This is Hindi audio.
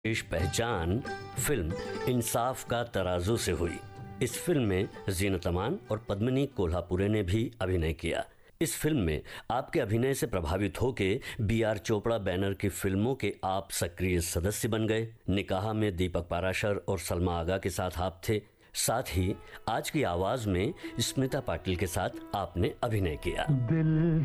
इस पहचान फिल्म इंसाफ का तराजू से हुई। इस फिल्म में जीनत अमान और पद्मिनी कोल्हापुरे ने भी अभिनय किया। इस फिल्म में आपके अभिनय से प्रभावित होकर बी.आर. चोपड़ा बैनर की फिल्मों के आप सक्रिय सदस्य बन गए। निकाह में दीपक पाराशर और सलमा आगा के साथ आप थे। साथ ही आज की आवाज में स्मिता पाटिल के साथ आपने अभिनय किया।